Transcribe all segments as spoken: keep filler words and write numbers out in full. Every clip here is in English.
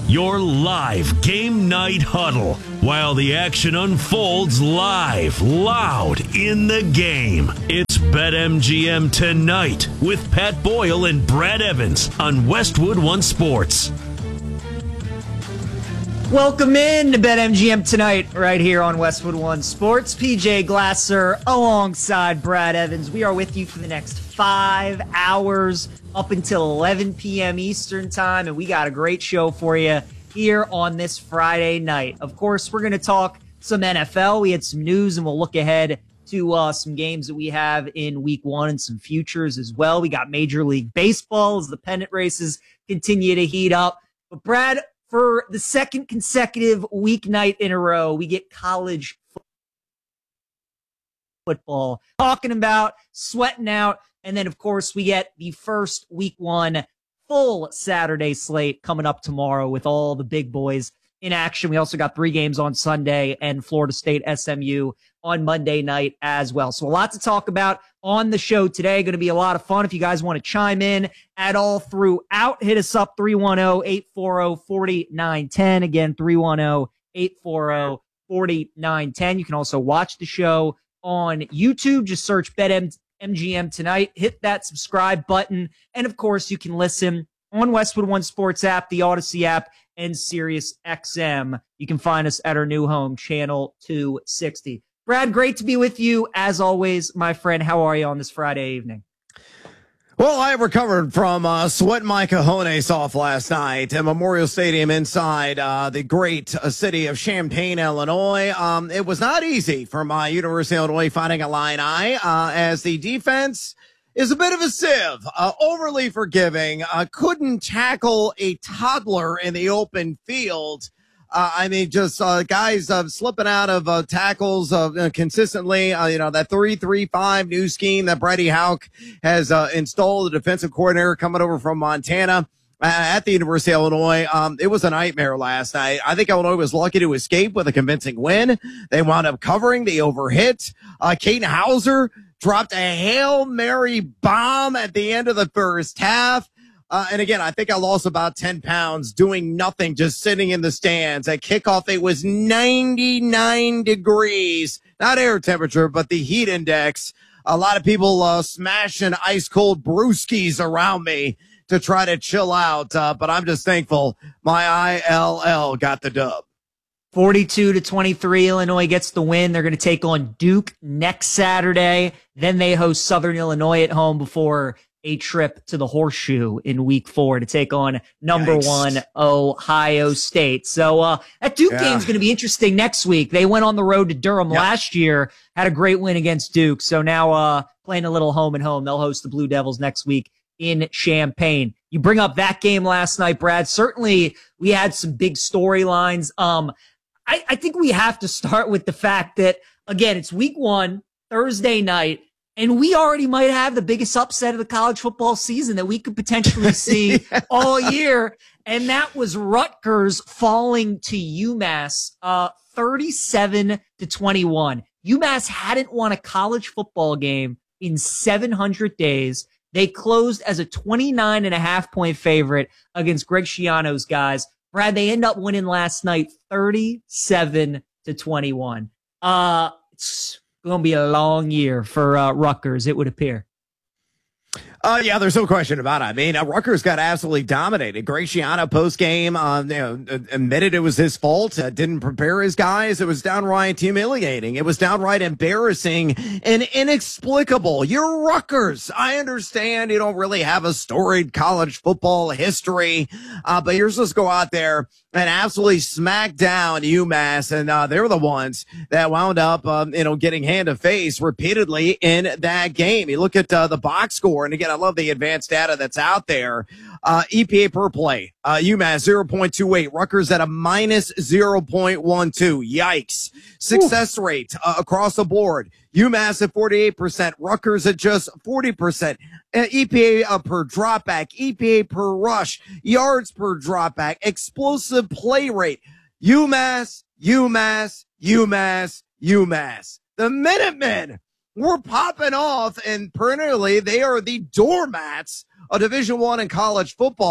your live game night huddle, while the action unfolds live, loud in the game. It's BetMGM Tonight with Pat Boyle and Brad Evans on Westwood One Sports. Welcome in to BetMGM Tonight right here on Westwood One Sports. P J Glasser alongside Brad Evans. We are with you for the next five hours up until eleven p.m. Eastern time, and we got a great show for you here on this Friday night. Of course, we're going to talk some N F L. We had some news, and we'll look ahead to uh, some games that we have in week one and some futures as well. We got Major League Baseball as the pennant races continue to heat up. But Brad, for the second consecutive weeknight in a row, we get college football talking about, sweating out, and then, of course, we get the first week one full Saturday slate coming up tomorrow with all the big boys in action. We also got three games on Sunday and Florida State S M U on Monday night as well. So a lot to talk about on the show today. Going to be a lot of fun. If you guys want to chime in at all throughout, hit us up three one zero, eight four zero, four nine one zero. Again, three one zero, eight four zero, four nine one zero. You can also watch the show on YouTube. Just search BetMGM Tonight. Hit that subscribe button. And of course, you can listen on Westwood One Sports app, the Odyssey app, and Sirius X M. You can find us at our new home, Channel two sixty. Brad, great to be with you. As always, my friend, how are you on this Friday evening? Well, I recovered from uh, sweating my cojones off last night at Memorial Stadium inside uh, the great uh, city of Champaign, Illinois. Um, it was not easy for my University of Illinois Fighting Illini uh, as the defense is a bit of a sieve, uh, overly forgiving, uh, couldn't tackle a toddler in the open field. Uh, I mean, just uh, guys uh, slipping out of uh, tackles uh, consistently. Uh, you know, that three three five new scheme that Brady Houck has uh, installed, the defensive coordinator coming over from Montana uh, at the University of Illinois. Um, it was a nightmare last night. I think Illinois was lucky to escape with a convincing win. They wound up covering. They overhit. Uh, Caden Hauser dropped a Hail Mary bomb at the end of the first half. Uh, and again, I think I lost about ten pounds doing nothing, just sitting in the stands. At kickoff, it was ninety-nine degrees, not air temperature, but the heat index. A lot of people uh, smashing ice cold brewskis around me to try to chill out. Uh, but I'm just thankful my I L L got the dub. forty-two to twenty-three, Illinois gets the win. They're going to take on Duke next Saturday. Then they host Southern Illinois at home before a trip to the Horseshoe in week four to take on number Yikes. one Ohio State. So uh, that Duke Yeah. game is going to be interesting next week. They went on the road to Durham Yep. last year, had a great win against Duke. So now uh, playing a little home and home. They'll host the Blue Devils next week in Champaign. You bring up that game last night, Brad. Certainly we had some big storylines. Um, I, I think we have to start with the fact that, again, it's week one, Thursday night, and we already might have the biggest upset of the college football season that we could potentially see yeah. all year. And that was Rutgers falling to UMass, uh, thirty-seven to twenty-one. UMass hadn't won a college football game in seven hundred days. They closed as a twenty-nine and a half point favorite against Greg Schiano's guys. Brad, they end up winning last night thirty-seven to twenty-one. Uh, it's going to be a long year for uh, Rutgers, it would appear. Uh, yeah, there's no question about it. I mean, uh, Rutgers got absolutely dominated. Greg Schiano post-game, uh, you know, admitted it was his fault, uh, didn't prepare his guys. It was downright humiliating. It was downright embarrassing and inexplicable. You're Rutgers. I understand you don't really have a storied college football history, uh, but you're supposed to go out there and absolutely smack down UMass, and uh, they were the ones that wound up, um, you know, getting hand to face repeatedly in that game. You look at uh, the box score, and again, I love the advanced data that's out there. Uh, E P A per play, uh, UMass zero point two eight, Rutgers at a minus zero point one two. Yikes. Success Ooh. rate uh, across the board. UMass at forty-eight percent, Rutgers at just forty percent. Uh, E P A uh, per dropback, E P A per rush, yards per dropback, explosive play rate. UMass, UMass, UMass, UMass. The Minutemen were popping off, and perennially they are the doormats of Division One in college football.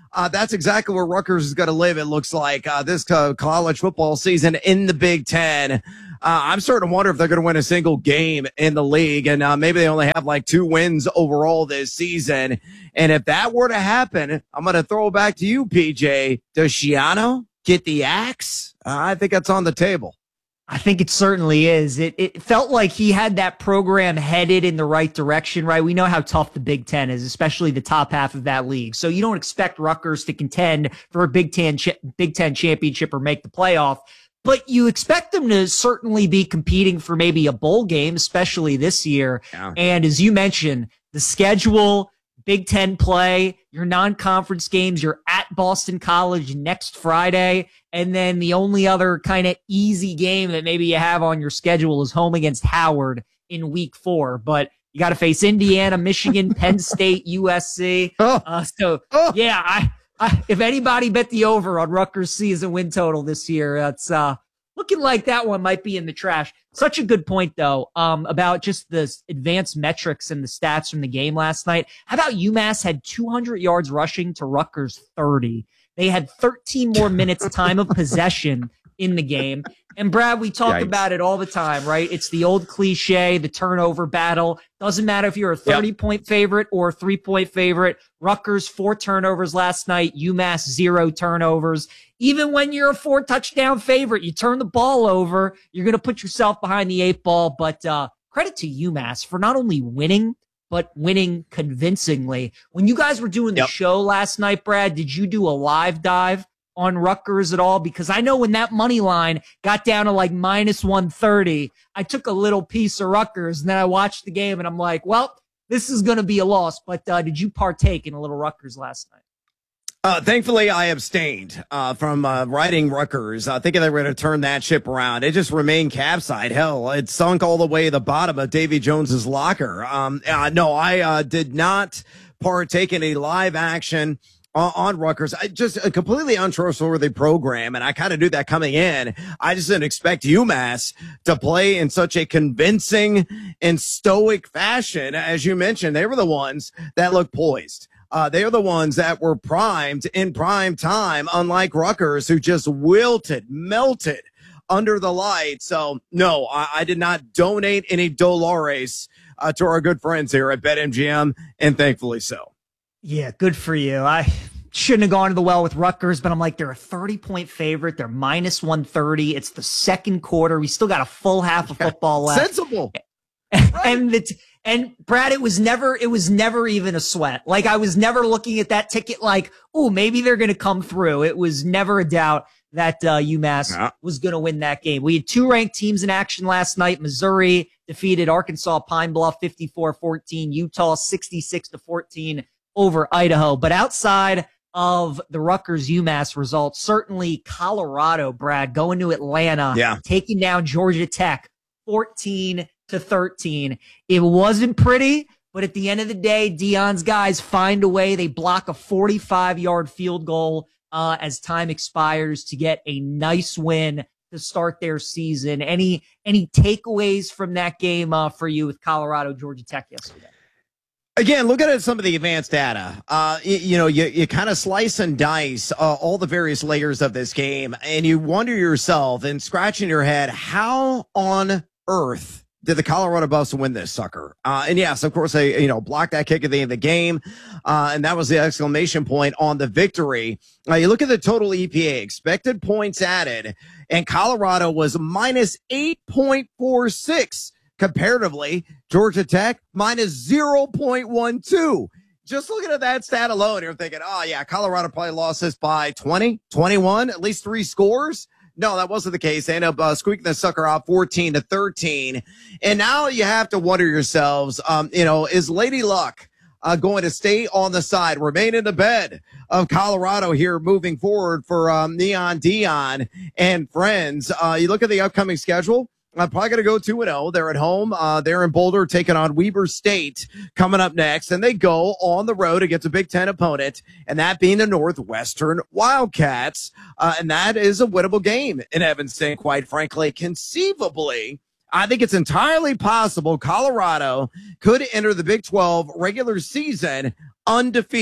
Uh, that's exactly where Rutgers is going to live, it looks like, uh, this uh, college football season in the Big Ten. Uh, I'm starting to wonder if they're going to win a single game in the league, and uh, maybe they only have like two wins overall this season. And if that were to happen, I'm going to throw it back to you, P J. Does Schiano get the axe? Uh, I think that's on the table. I think it certainly is. It it felt like he had that program headed in the right direction, right? We know how tough the Big Ten is, especially the top half of that league. So you don't expect Rutgers to contend for a Big Ten ch- Big Ten championship or make the playoff, but you expect them to certainly be competing for maybe a bowl game, especially this year. Yeah. And as you mentioned, the schedule, Big Ten play, your non-conference games, you're at Boston College next Friday. And then the only other kind of easy game that maybe you have on your schedule is home against Howard in week four. But you got to face Indiana, Michigan, Penn State, U S C. Oh. Uh, so, oh. yeah, I, I, if anybody bet the over on Rutgers' season win total this year, that's uh, looking like that one might be in the trash. Such a good point, though, um, about just the advanced metrics and the stats from the game last night. How about UMass had two hundred yards rushing to Rutgers thirty? They had thirteen more minutes time of possession in the game. And Brad, we talk Yikes. about it all the time, right? It's the old cliche, the turnover battle. Doesn't matter if you're a thirty-point yep. favorite or a three-point favorite. Rutgers, four turnovers last night. UMass, zero turnovers. Even when you're a four-touchdown favorite, you turn the ball over, you're going to put yourself behind the eight ball. But uh, credit to UMass for not only winning, but winning convincingly. When you guys were doing the yep. show last night, Brad, did you do a live dive on Rutgers at all? Because I know when that money line got down to like minus one thirty, I took a little piece of Rutgers, and then I watched the game, and I'm like, well, this is going to be a loss. But uh, did you partake in a little Rutgers last night? Uh, thankfully, I abstained uh, from uh, riding Rutgers, uh, thinking they were going to turn that ship around. It just remained capsized. Hell, it sunk all the way to the bottom of Davy Jones's locker. Um, uh, no, I uh, did not partake in a live action on, on Rutgers. I just a completely untrustworthy program, and I kind of knew that coming in. I just didn't expect UMass to play in such a convincing and stoic fashion. As you mentioned, they were the ones that looked poised. Uh, they are the ones that were primed in prime time, unlike Rutgers, who just wilted, melted under the light. So, no, I, I did not donate any dollars uh, to our good friends here at BetMGM, and thankfully so. Yeah, good for you. I shouldn't have gone to the well with Rutgers, but I'm like, they're a thirty-point favorite. They're minus one thirty. It's the second quarter. We still got a full half of football left. Sensible. Right. And the t- and Brad, it was never, it was never even a sweat. Like I was never looking at that ticket like, oh, maybe they're going to come through. It was never a doubt that uh, UMass yeah. was going to win that game. We had two ranked teams in action last night. Missouri defeated Arkansas Pine Bluff fifty-four fourteen, Utah sixty-six to fourteen over Idaho. But outside of the Rutgers UMass results, certainly Colorado, Brad, going to Atlanta, yeah. taking down Georgia Tech fourteen to thirteen. It wasn't pretty, but at the end of the day, Deion's guys find a way. They block a forty-five yard field goal uh, as time expires to get a nice win to start their season. Any any takeaways from that game uh, for you with Colorado, Georgia Tech yesterday? Again, look at some of the advanced data. Uh, you, you know, you, you kind of slice and dice uh, all the various layers of this game, and you wonder yourself and scratching your head, how on earth did the Colorado Buffs win this sucker? Uh, and yes, of course, they, you know, blocked that kick at the end of the game. Uh, and that was the exclamation point on the victory. Uh, you look at the total E P A, expected points added, and Colorado was minus eight point four six. Comparatively, Georgia Tech minus zero point one two. Just looking at that stat alone, you're thinking, oh yeah, Colorado probably lost this by twenty, twenty-one, at least three scores. No, that wasn't the case. They ended up uh, squeaking the sucker out fourteen to thirteen. And now you have to wonder yourselves, um, you know, is Lady Luck uh, going to stay on the side, remain in the bed of Colorado here moving forward for um, Neon Deion and friends? Uh, you look at the upcoming schedule. I'm probably going to go two and oh. They're at home. Uh, they're in Boulder taking on Weber State coming up next. And they go on the road against a Big Ten opponent, and that being the Northwestern Wildcats. Uh, and that is a winnable game in Evanston, quite frankly. Conceivably, I think it's entirely possible Colorado could enter the Big twelve regular season undefeated.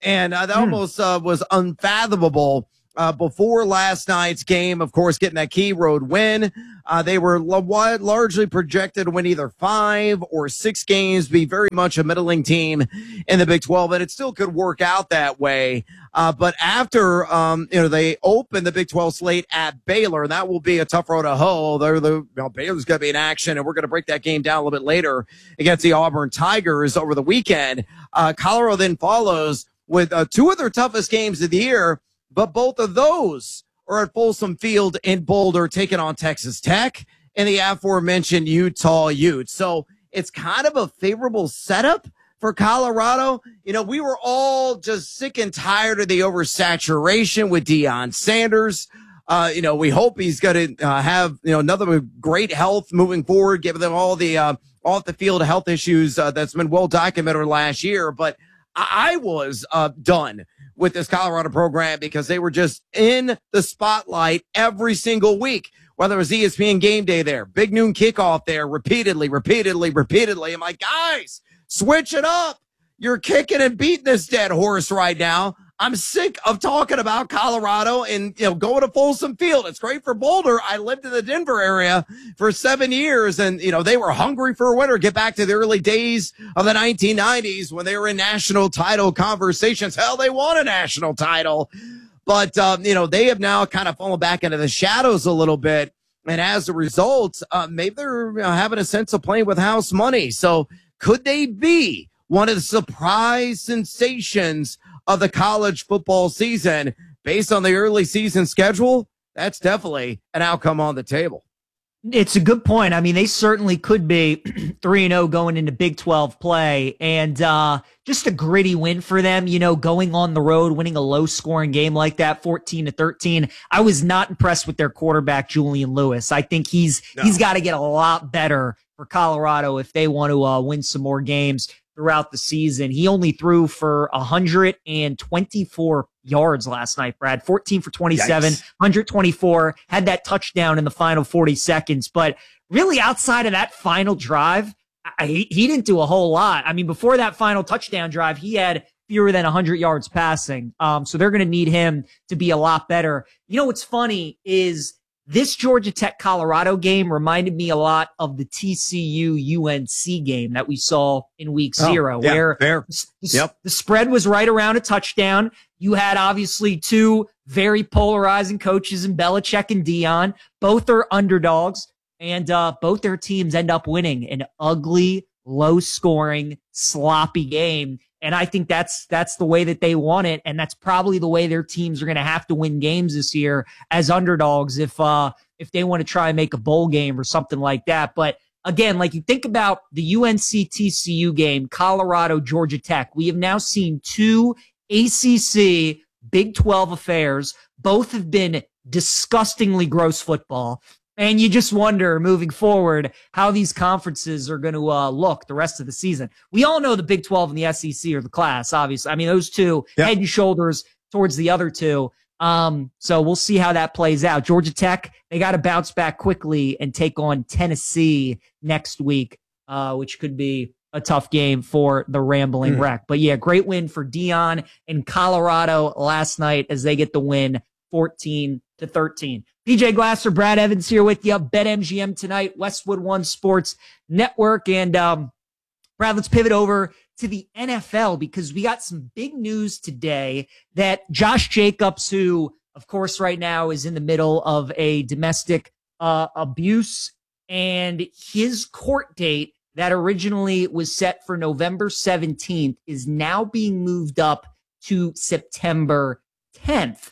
And uh, that Hmm. almost uh, was unfathomable uh, before last night's game. Of course, getting that key road win. Uh, they were l- largely projected to win either five or six games, be very much a middling team in the Big twelve, and it still could work out that way. Uh, but after, um, you know, they open the Big twelve slate at Baylor, and that will be a tough road to hoe. They're the, you know, Baylor's going to be in action, and we're going to break that game down a little bit later against the Auburn Tigers over the weekend. Uh, Colorado then follows with uh, two of their toughest games of the year, but both of those are at Folsom Field in Boulder, taking on Texas Tech and the aforementioned Utah Utes. So it's kind of a favorable setup for Colorado. You know, we were all just sick and tired of the oversaturation with Deion Sanders. Uh, you know, we hope he's going to uh, have, you know, another great health moving forward, given them all the uh, off the field health issues uh, that's been well documented last year. But I was uh, done with this Colorado program because they were just in the spotlight every single week, whether it was E S P N Game Day there, Big Noon Kickoff there, repeatedly, repeatedly, repeatedly. I'm like, guys, switch it up. You're kicking and beating this dead horse right now. I'm sick of talking about Colorado and, you know, going to Folsom Field. It's great for Boulder. I lived in the Denver area for seven years and, you know, they were hungry for a winner. Get back to the early days of the nineteen nineties when they were in national title conversations. Hell, they won a national title. But, um, you know, they have now kind of fallen back into the shadows a little bit. And as a result, uh, maybe they're you know, having a sense of playing with house money. So could they be one of the surprise sensations of the college football season based on the early season schedule? That's definitely an outcome on the table. It's a good point. I mean, they certainly could be three and oh going into Big twelve play, and uh, just a gritty win for them, you know, going on the road, winning a low scoring game like that, fourteen to thirteen. I was not impressed with their quarterback, Julian Lewis. I think he's, no. he's got to get a lot better for Colorado if they want to uh, win some more games throughout the season. He only threw for one hundred twenty-four yards last night, Brad. fourteen for twenty-seven, Yikes. one hundred twenty-four, had that touchdown in the final forty seconds. But really outside of that final drive, I, he, he didn't do a whole lot. I mean, before that final touchdown drive, he had fewer than one hundred yards passing. Um, so they're going to need him to be a lot better. You know, what's funny is this Georgia Tech Colorado game reminded me a lot of the T C U U N C game that we saw in week oh, zero, yeah, where fair. The, Yep. the spread was right around a touchdown. You had obviously two very polarizing coaches in Belichick and Deion. Both are underdogs, and uh, both their teams end up winning an ugly, low-scoring, sloppy game. And I think that's that's the way that they want it, and that's probably the way their teams are going to have to win games this year as underdogs if uh, if they want to try and make a bowl game or something like that. But again, like you think about the U N C T C U game, Colorado, Georgia Tech, we have now seen two A C C Big twelve affairs. Both have been disgustingly gross football. And you just wonder moving forward how these conferences are going to uh, look the rest of the season. We all know the Big twelve and the S E C are the class, obviously. I mean, those two yep. head and shoulders towards the other two. Um, so we'll see how that plays out. Georgia Tech, they got to bounce back quickly and take on Tennessee next week, uh, which could be a tough game for the Rambling mm. Wreck. But yeah, great win for Deion in Colorado last night as they get the win fourteen to thirteen. P J Glasser, Brad Evans here with you. BetMGM tonight, Westwood One Sports Network. And um, Brad, let's pivot over to the N F L because we got some big news today that Josh Jacobs, who, of course, right now is in the middle of a domestic uh, abuse, and his court date that originally was set for November seventeenth is now being moved up to September tenth.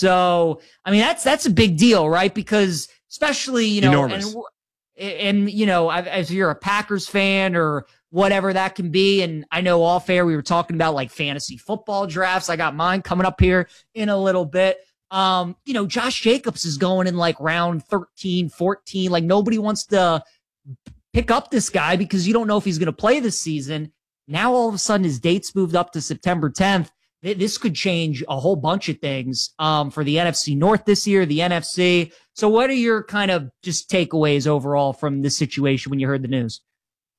So, I mean, that's, that's a big deal, right? Because especially, you know, and, and, you know, if you're a Packers fan or whatever that can be. And I know off air, we were talking about like fantasy football drafts. I got mine coming up here in a little bit. Um, you know, Josh Jacobs is going in like round thirteen, fourteen. Like nobody wants to pick up this guy because you don't know if he's going to play this season. Now, all of a sudden his date's moved up to September tenth. This could change a whole bunch of things um, for the N F C North this year, the N F C. So what are your kind of just takeaways overall from this situation when you heard the news?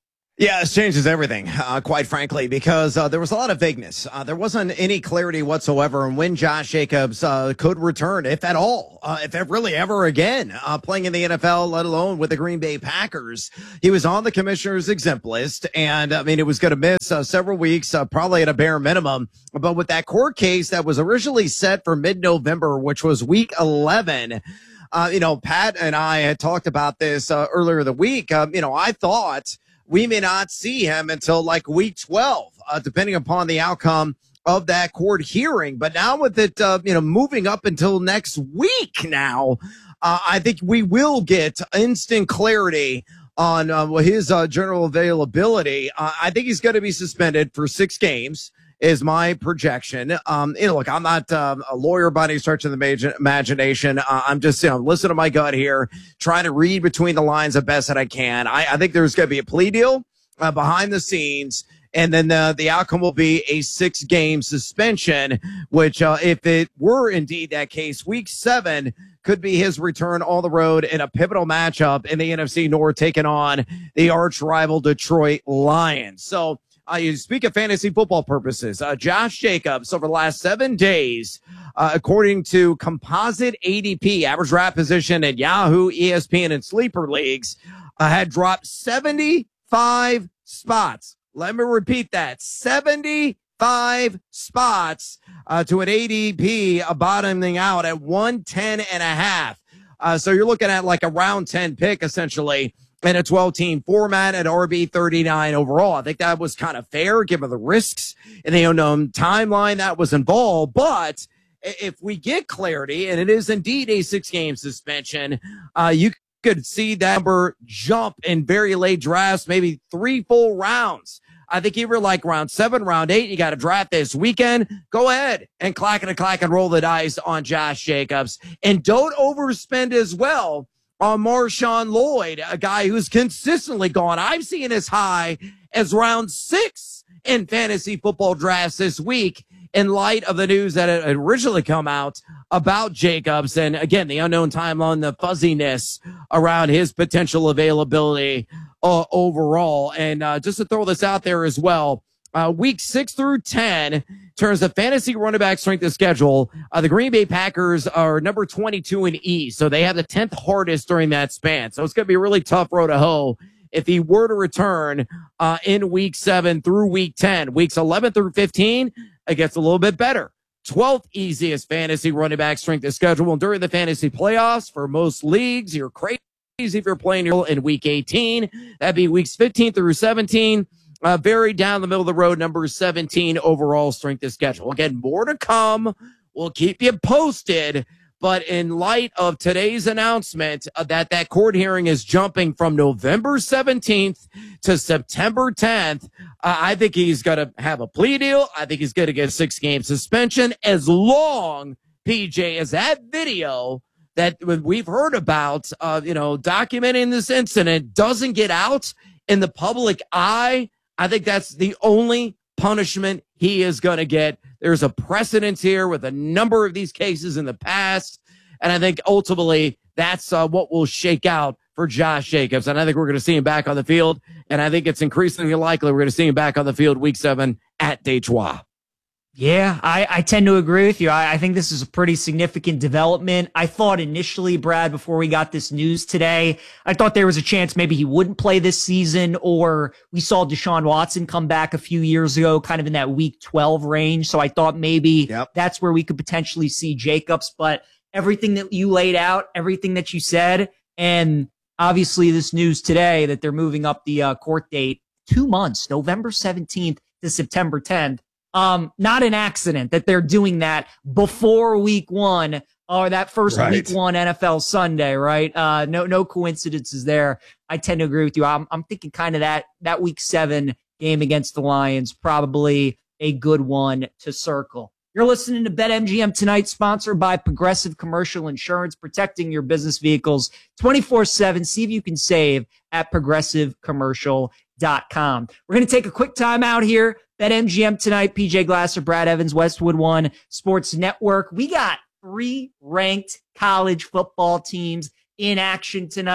Yeah, this changes everything, uh, quite frankly, because uh, there was a lot of vagueness. Uh, there wasn't any clarity whatsoever on when Josh Jacobs uh, could return, if at all, uh, if really ever again, uh, playing in the N F L, let alone with the Green Bay Packers. He was on the commissioner's exempt list, and I mean, it was going to miss uh, several weeks, uh, probably at a bare minimum. But with that court case that was originally set for mid-November, which was week eleven, uh, you know, Pat and I had talked about this uh, earlier in the week. Um, you know, I thought we may not see him until like week twelve, uh, depending upon the outcome of that court hearing. But now with it, uh, you know, moving up until next week now, uh, I think we will get instant clarity on uh, his uh, general availability. Uh, I think he's going to be suspended for six games. Is my projection. Um, you know, look, I'm not um, a lawyer by any stretch of the imag- imagination. Uh, I'm just, you know, listen to my gut here, trying to read between the lines the best that I can. I, I think there's going to be a plea deal uh, behind the scenes, and then the, the outcome will be a six-game suspension, which, uh, if it were indeed that case, week seven could be his return on the road in a pivotal matchup in the N F C North, taking on the arch-rival Detroit Lions. So, Uh, you speak of fantasy football purposes. Uh, Josh Jacobs over the last seven days, uh, according to composite A D P, average draft position at Yahoo, E S P N, and sleeper leagues, uh, had dropped seventy-five spots. Let me repeat that. seventy-five spots, uh, to an A D P uh, bottoming out at one ten and a half. Uh, so you're looking at like a round ten pick, essentially, in a twelve-team format at R B thirty-nine overall. I think that was kind of fair given the risks and the unknown timeline that was involved. But if we get clarity, and it is indeed a six-game suspension, uh, you could see that number jump in very late drafts, maybe three full rounds. I think you were like round seven, round eight, you got a draft this weekend. Go ahead and clack and clack and roll the dice on Josh Jacobs. And don't overspend as well on Marshawn Lloyd, a guy who's consistently gone. I've seen as high as round six in fantasy football drafts this week in light of the news that had originally come out about Jacobs. And again, the unknown timeline, the fuzziness around his potential availability uh, overall. And uh, just to throw this out there as well, Uh, week six through ten, in terms of fantasy running back strength of schedule, uh, the Green Bay Packers are number twenty-two in E, so they have the tenth hardest during that span. So it's going to be a really tough road to hoe if he were to return uh, in week seven through week ten. Weeks eleven through fifteen, it gets a little bit better. twelfth easiest fantasy running back strength of schedule. And during the fantasy playoffs, for most leagues, you're crazy if you're playing in week eighteen. That'd be weeks fifteen through seventeen. Uh, very down the middle of the road, number seventeen overall strength of schedule. Again, more to come. We'll keep you posted. But in light of today's announcement uh, that that court hearing is jumping from November seventeenth to September tenth, uh, I think he's going to have a plea deal. I think he's going to get a six-game suspension as long, P J, as that video that we've heard about, uh, you know, documenting this incident doesn't get out in the public eye. I think that's the only punishment he is going to get. There's a precedent here with a number of these cases in the past. And I think ultimately that's uh, what will shake out for Josh Jacobs. And I think we're going to see him back on the field. And I think it's increasingly likely we're going to see him back on the field week seven at Detroit. Yeah, I, I tend to agree with you. I, I think this is a pretty significant development. I thought initially, Brad, before we got this news today, I thought there was a chance maybe he wouldn't play this season, or we saw Deshaun Watson come back a few years ago, kind of in that week twelve range. So I thought maybe yep. that's where we could potentially see Jacobs. But everything that you laid out, everything that you said, and obviously this news today that they're moving up the uh, court date two months, November seventeenth to September tenth. Um, not an accident that they're doing that before week one or that first right. week one N F L Sunday, right? Uh, no, no coincidences there. I tend to agree with you. I'm, I'm thinking kind of that, that week seven game against the Lions, probably a good one to circle. You're listening to BetMGM Tonight, sponsored by Progressive Commercial Insurance, protecting your business vehicles twenty-four seven. See if you can save at progressive commercial dot com. We're going to take a quick time out here. BetMGM Tonight, P J Glasser, Brad Evans, Westwood One Sports Network. We got three ranked college football teams in action tonight.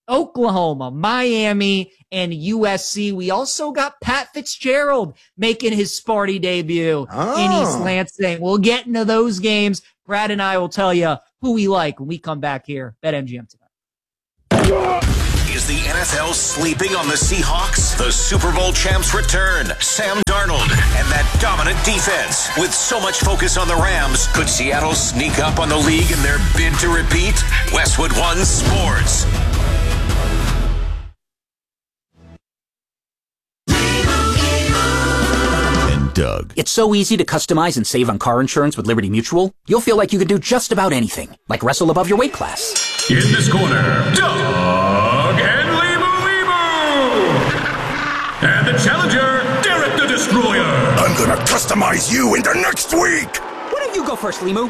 Oklahoma, Miami, and U S C. We also got Pat Fitzgerald making his Sparty debut oh. in East Lansing. We'll get into those games. Brad and I will tell you who we like when we come back here. BetMGM tonight. Is the N F L sleeping on the Seahawks? The Super Bowl champs return. Sam Darnold and that dominant defense. With so much focus on the Rams, could Seattle sneak up on the league in their bid to repeat? Westwood One Sports. Doug. It's so easy to customize and save on car insurance with Liberty Mutual. You'll feel like you can do just about anything, like wrestle above your weight class. In this corner, Doug and Limu Limu. And the challenger, Derek the Destroyer. I'm gonna customize you into next week. Why don't you go first, Limu?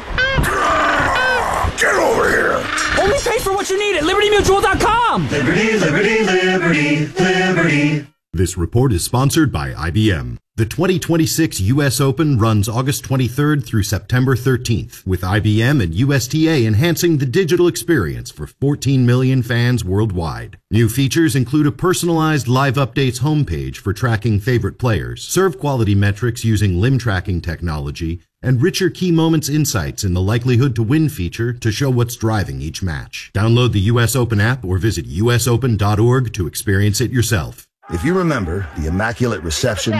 Get over here. Only pay for what you need at Liberty Mutual dot com. Liberty, Liberty, Liberty, Liberty. This report is sponsored by I B M. The twenty twenty-six U S Open runs August twenty-third through September thirteenth, with I B M and U S T A enhancing the digital experience for fourteen million fans worldwide. New features include a personalized live updates homepage for tracking favorite players, serve quality metrics using limb tracking technology, and richer key moments insights in the likelihood to win feature to show what's driving each match. Download the U S Open app or visit U S open dot org to experience it yourself. If you remember the immaculate reception,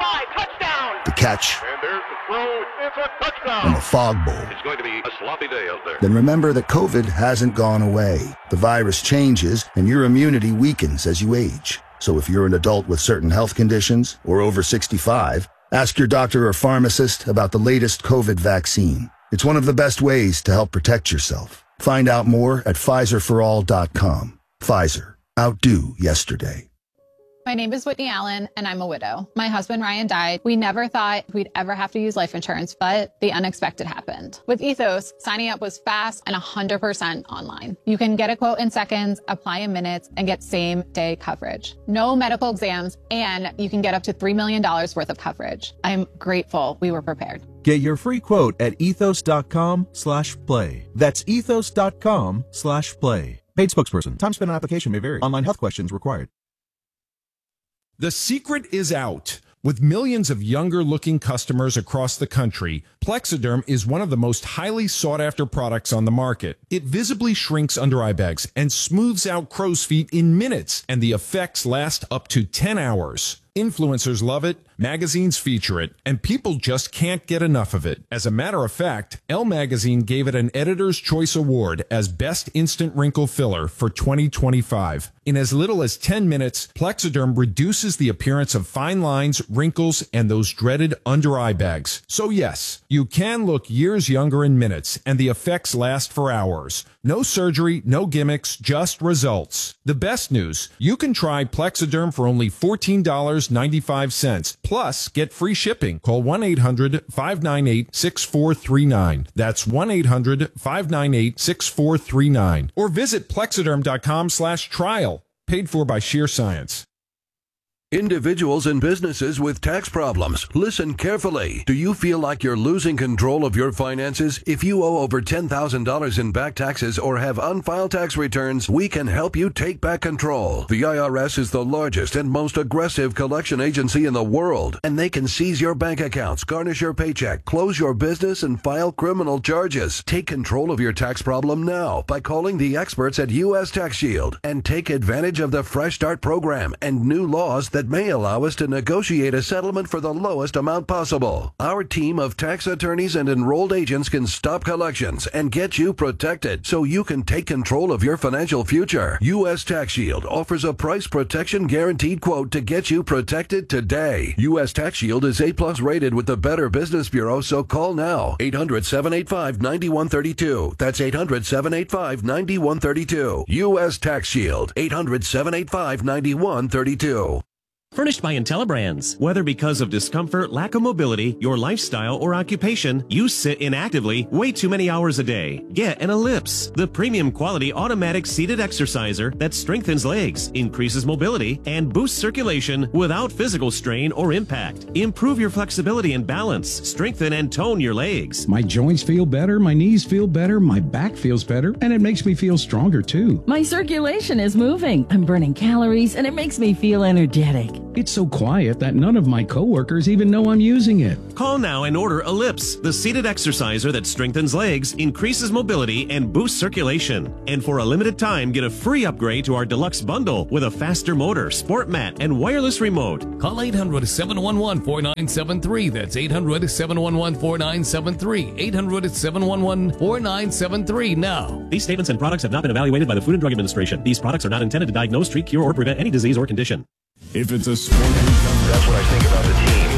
the catch, and there's the throw. It's a touchdown. and the fog bowl, It's going to be a sloppy day out there. then remember that COVID hasn't gone away. The virus changes and your immunity weakens as you age. So if you're an adult with certain health conditions or over sixty-five, ask your doctor or pharmacist about the latest COVID vaccine. It's one of the best ways to help protect yourself. Find out more at Pfizer for all dot com. Pfizer. Outdo yesterday. My name is Whitney Allen, and I'm a widow. My husband, Ryan, died. We never thought we'd ever have to use life insurance, but the unexpected happened. With Ethos, signing up was fast and one hundred percent online. You can get a quote in seconds, apply in minutes, and get same-day coverage. No medical exams, and you can get up to three million dollars worth of coverage. I'm grateful we were prepared. Get your free quote at ethos dot com slash play. That's ethos dot com slash play. Paid spokesperson. Time spent on application may vary. Online health questions required. The secret is out. With millions of younger-looking customers across the country, Plexiderm is one of the most highly sought-after products on the market. It visibly shrinks under-eye bags and smooths out crow's feet in minutes, and the effects last up to ten hours. Influencers love it, magazines feature it, and people just can't get enough of it. As a matter of fact, Elle Magazine gave it an Editor's Choice Award as Best Instant Wrinkle Filler for twenty twenty-five. In as little as ten minutes, Plexiderm reduces the appearance of fine lines, wrinkles, and those dreaded under-eye bags. So yes, you can look years younger in minutes, and the effects last for hours. No surgery, no gimmicks, just results. The best news, you can try Plexiderm for only fourteen dollars and ninety-five cents. Plus, get free shipping. Call one eight hundred five nine eight six four three nine. That's one eight hundred five nine eight six four three nine. Or visit plexiderm dot com slash trial. Paid for by Sheer Science. Individuals and businesses with tax problems, listen carefully. Do you feel like you're losing control of your finances? If you owe over ten thousand dollars in back taxes or have unfiled tax returns, we can help you take back control. The I R S is the largest and most aggressive collection agency in the world, and they can seize your bank accounts, garnish your paycheck, close your business, and file criminal charges. Take control of your tax problem now by calling the experts at U S Tax Shield and take advantage of the Fresh Start program and new laws that that may allow us to negotiate a settlement for the lowest amount possible. Our team of tax attorneys and enrolled agents can stop collections and get you protected so you can take control of your financial future. U S Tax Shield offers a price protection guaranteed quote to get you protected today. U S Tax Shield is A plus rated with the Better Business Bureau, so call now. eight hundred seven eight five nine one three two. That's eight hundred seven eight five nine one three two. U S Tax Shield. eight hundred seven eight five nine one three two. Furnished by IntelliBrands. Whether because of discomfort, lack of mobility, your lifestyle, or occupation, you sit inactively way too many hours a day. Get an Ellipse, the premium quality automatic seated exerciser that strengthens legs, increases mobility, and boosts circulation without physical strain or impact. Improve your flexibility and balance, strengthen and tone your legs. My joints feel better, my knees feel better, my back feels better, and it makes me feel stronger too. My circulation is moving. I'm burning calories, and it makes me feel energetic. It's so quiet that none of my coworkers even know I'm using it. Call now and order Ellipse, the seated exerciser that strengthens legs, increases mobility, and boosts circulation. And for a limited time, get a free upgrade to our deluxe bundle with a faster motor, sport mat, and wireless remote. Call eight hundred, seven one one, four nine seven three. That's eight hundred, seven one one, four nine seven three. eight hundred, seven one one, four nine seven three now. These statements and products have not been evaluated by the Food and Drug Administration. These products are not intended to diagnose, treat, cure, or prevent any disease or condition. If it's a sport, that's what I think about the team.